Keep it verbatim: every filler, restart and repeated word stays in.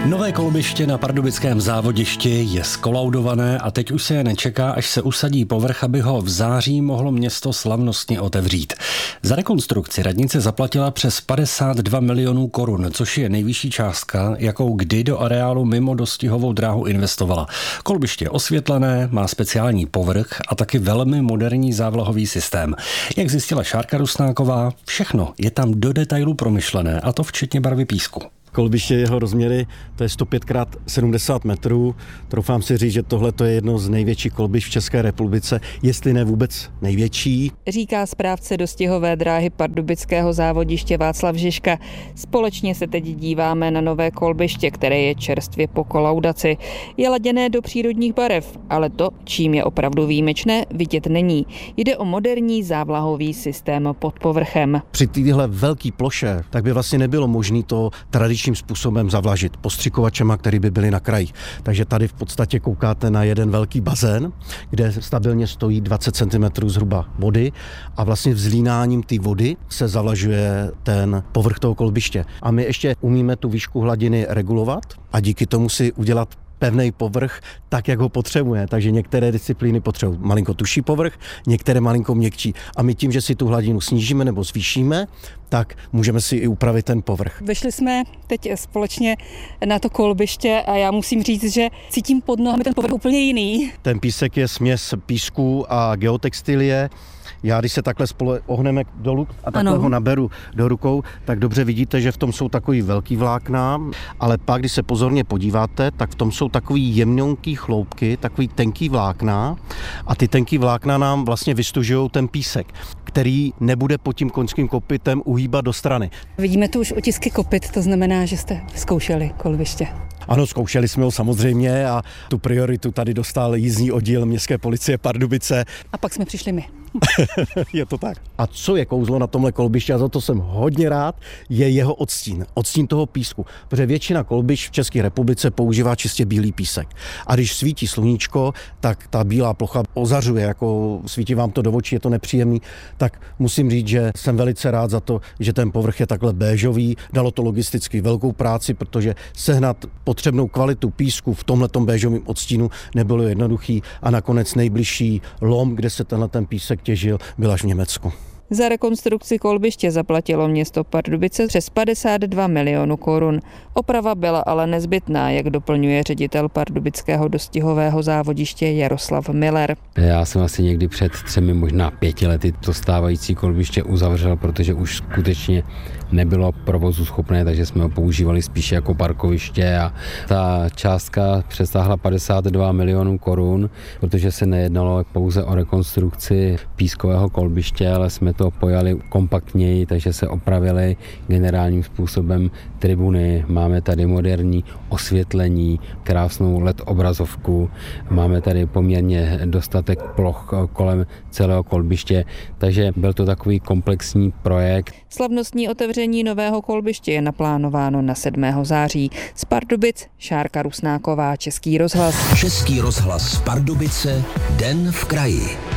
Nové kolbiště na pardubickém závodišti je skolaudované a teď už se je nečeká, až se usadí povrch, aby ho v září mohlo město slavnostně otevřít. Za rekonstrukci radnice zaplatila přes padesát dva milionů korun, což je nejvyšší částka, jakou kdy do areálu mimo dostihovou dráhu investovala. Kolbiště je osvětlené, má speciální povrch a taky velmi moderní závlahový systém. Jak zjistila Šárka Rusnáková, všechno je tam do detailu promyšlené, a to včetně barvy písku. Kolbiště, jeho rozměry, to je sto pět krát sedmdesát metrů. Troufám si říct, že tohle je jedno z největších kolbišť v České republice, jestli ne vůbec největší. Říká správce dostihové dráhy pardubického závodiště Václav Žižka. Společně se teď díváme na nové kolbiště, které je čerstvě po kolaudaci. Je laděné do přírodních barev, ale to, čím je opravdu výjimečné, vidět není. Jde o moderní závlahový systém pod povrchem. Při téhle velké ploše tak by vlastně nebylo možné to tradičně způsobem zavlažit postřikovačema, který by byly na krajích. Takže tady v podstatě koukáte na jeden velký bazén, kde stabilně stojí dvacet centimetrů zhruba vody a vlastně vzlínáním té vody se zavlažuje ten povrch toho kolbiště. A my ještě umíme tu výšku hladiny regulovat a díky tomu si udělat pevný povrch tak, jak ho potřebuje. Takže některé disciplíny potřebují malinko tuší povrch, některé malinko měkčí. A my tím, že si tu hladinu snížíme nebo zvýšíme, tak můžeme si i upravit ten povrch. Vyšli jsme teď společně na to kolbiště a já musím říct, že cítím pod nohami ten povrch úplně jiný. Ten písek je směs písku a geotextilie. Já, když se takhle spolu ohneme dolů a takhle ano. ho naberu do rukou, tak dobře vidíte, že v tom jsou takový velký vlákna, ale pak, když se pozorně podíváte, tak v tom jsou takový jemňonký chloupky, takový tenký vlákna a ty tenký vlákna nám vlastně vystužují ten písek, který nebude pod tím koňským kopytem uhýbat do strany. Vidíme tu už otisky kopyt, to znamená, že jste zkoušeli kolbiště. Ano, zkoušeli jsme ho samozřejmě a tu prioritu tady dostal jízdní oddíl Městské policie Pardubice. A pak jsme přišli my. Je to tak. A co je kouzlo na tomhle kolbišti, a za to jsem hodně rád, je jeho odstín. Odstín toho písku. Protože většina kolbišť v České republice používá čistě bílý písek. A když svítí sluníčko, tak ta bílá plocha ozařuje, jako svítí vám to do očí, je to nepříjemný. Tak musím říct, že jsem velice rád za to, že ten povrch je takhle béžový. Dalo to logisticky velkou práci, protože sehnat potřebnou kvalitu písku v tomhletom béžovém odstínu nebylo jednoduchý a nakonec nejbližší lom, kde se tenhle ten písek těžil, byl až v Německu. Za rekonstrukci kolbiště zaplatilo město Pardubice přes padesát dva milionů korun. Oprava byla ale nezbytná, jak doplňuje ředitel pardubického dostihového závodiště Jaroslav Miller. Já jsem asi někdy před třemi, možná pěti lety to stávající kolbiště uzavřel, protože už skutečně nebylo provozu schopné, takže jsme ho používali spíše jako parkoviště a ta částka přesáhla padesát dva milionů korun, protože se nejednalo pouze o rekonstrukci pískového kolbiště, ale jsme to pojali kompaktněji, takže se opravily generálním způsobem tribuny. Máme tady moderní osvětlení, krásnou el é dé obrazovku, máme tady poměrně dostatek ploch kolem celého kolbiště, takže byl to takový komplexní projekt. Slavnostní otevření nového kolbiště je naplánováno na sedmého září. Z Pardubic Šárka Rusnáková, Český rozhlas. Český rozhlas Pardubice, den v kraji.